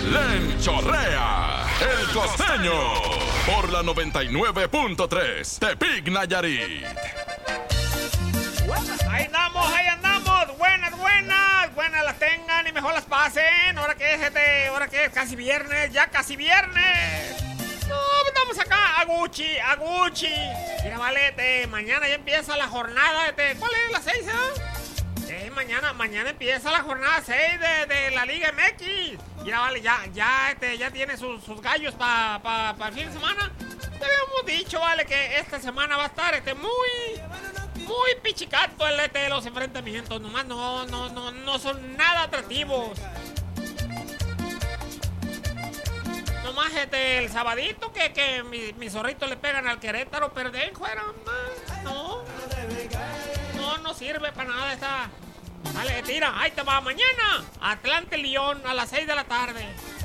¡Len Chorrea! ¡El Costeño! Por la 99.3 Tepic Nayarit. Ahí andamos, buenas las tengan y mejor las pasen. Ahora que es casi viernes, ya casi viernes. No, estamos acá a Gucci. Mira, vale, mañana ya empieza la jornada, ¿cuál es? ¿Las 6, mañana empieza la jornada 6 de la Liga MX. Mira, vale, ya tiene sus gallos para el fin de semana. Ya habíamos dicho, vale, que esta semana va a estar muy pichicato los enfrentamientos. Nomás no son nada atractivos. Nomás el sabadito que mis zorritos le pegan al Querétaro, pero de ahí fuera, no sirve para nada esta. Vale, tira, ahí te va. Mañana, Atlante León a las 6 de la tarde.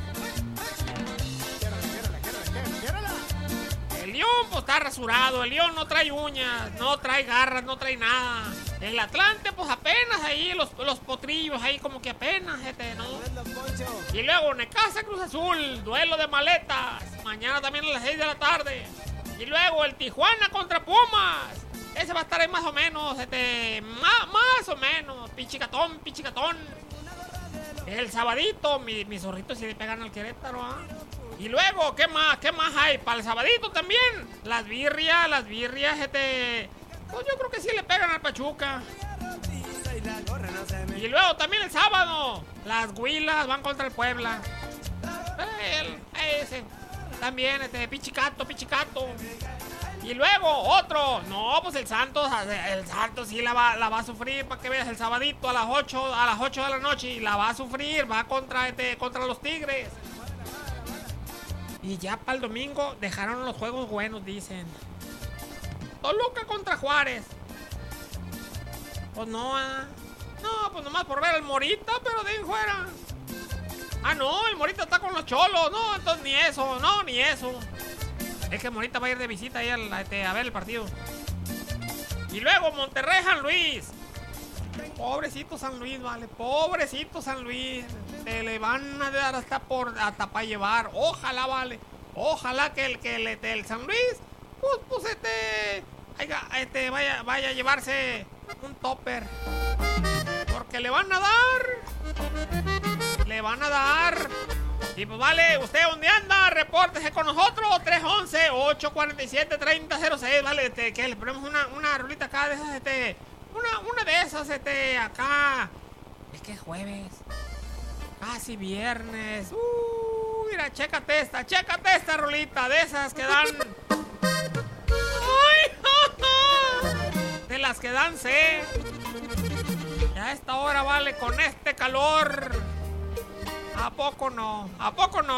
El León pues está rasurado, el León no trae uñas, no trae garras, no trae nada. El Atlante pues apenas ahí, los potrillos ahí como que apenas, ¿no? Y luego Necaxa Cruz Azul, duelo de maletas, mañana también a las 6 de la tarde. Y luego el Tijuana contra Pumas, ese va a estar ahí más o menos, más o menos, pichicatón. El sabadito, mis zorritos si le pegan al Querétaro, ¿ah? Y luego, ¿qué más hay? Para el sabadito también, las birrias, pues yo creo que sí le pegan al Pachuca. Y luego también el sábado, las Huilas van contra el Puebla. Ese, también, pichicato. Y luego otro, no, pues el Santos sí la va a sufrir, para que veas, el sabadito a las 8 de la noche, y la va a sufrir, va contra los Tigres. Y ya para el domingo dejaron los juegos buenos, dicen. Toluca contra Juárez. Pues no, pues nomás por ver al Morita, pero de ahí fuera. No, el Morita está con los Cholos. No, entonces ni eso. Es que Morita va a ir de visita ahí a ver el partido. Y luego Monterrey San Luis. Pobrecito San Luis, vale. Pobrecito San Luis. Te le van a dar hasta para llevar. Ojalá, vale. Ojalá que el San Luis pues vaya a llevarse un topper. Porque le van a dar. Y pues vale, ¿usted dónde anda? Repórtese con nosotros, 311-847-3006, vale, que le ponemos una rolita acá de esas, una de esas, acá. Es que es jueves, casi viernes. Mira, chécate esta rolita de esas que dan. ¡Ay! De las que dan sed. Y a esta hora, vale, con este calor. ¿A poco no?